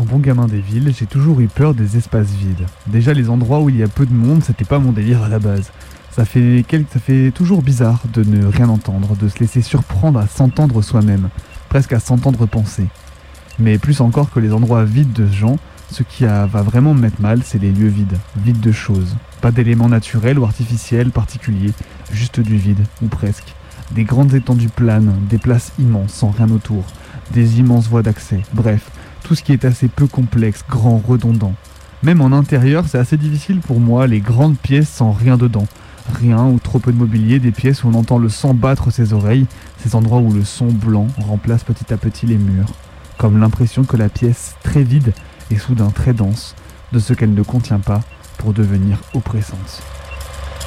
En bon gamin des villes, j'ai toujours eu peur des espaces vides. Déjà, les endroits où il y a peu de monde, c'était pas mon délire à la base. Ça fait toujours bizarre de ne rien entendre, de se laisser surprendre à s'entendre soi-même, presque à s'entendre penser. Mais plus encore que les endroits vides de gens, va vraiment me mettre mal, c'est les lieux vides, vides de choses. Pas d'éléments naturels ou artificiels particuliers, juste du vide, ou presque. Des grandes étendues planes, des places immenses sans rien autour, des immenses voies d'accès, bref, tout ce qui est assez peu complexe, grand, redondant. Même en intérieur, c'est assez difficile pour moi, les grandes pièces sans rien dedans. Rien ou trop peu de mobilier, des pièces où on entend le sang battre ses oreilles, ces endroits où le son blanc remplace petit à petit les murs. Comme l'impression que la pièce très vide est soudain très dense, de ce qu'elle ne contient pas pour devenir oppressante.